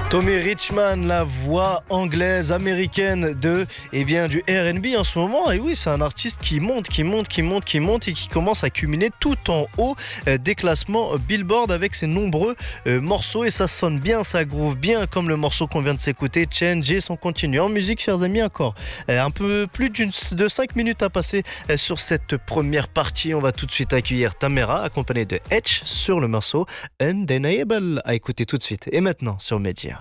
Tommy Richman, la voix anglaise américaine du R&B en ce moment. Et oui, c'est un artiste qui monte et qui commence à culminer tout en haut des classements Billboard avec ses nombreux morceaux. Et ça sonne bien, ça groove bien, comme le morceau qu'on vient de s'écouter, Changes. On continue en musique, chers amis, encore un peu plus de 5 minutes à passer sur cette première partie. On va tout de suite accueillir Tamera, accompagnée de Etch sur le morceau Undeniable, à écouter tout de suite. Et maintenant sur Média.